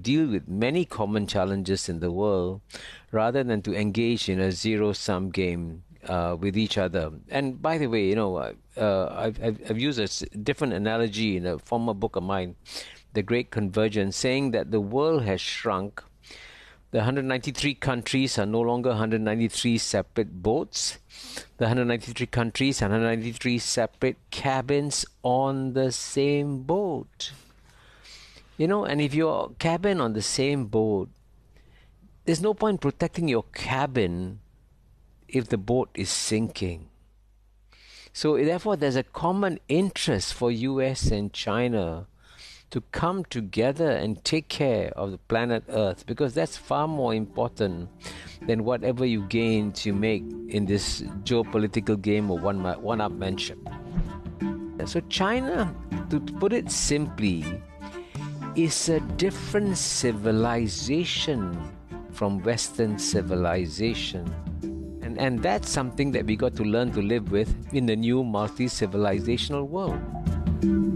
deal with many common challenges in the world rather than to engage in a zero-sum game with each other. And by the way, I've used a different analogy in a former book of mine, The Great Convergence, saying that the world has shrunk. The 193 countries are no longer 193 separate boats. The 193 countries and 193 separate cabins on the same boat. And if your cabin on the same boat, there's no point protecting your cabin if the boat is sinking. So therefore, there's a common interest for US and China to come together and take care of the planet Earth, because that's far more important than whatever you gain to make in this geopolitical game of one-upmanship. So China, to put it simply, is a different civilization from Western civilization. And that's something that we got to learn to live with in the new multi-civilizational world.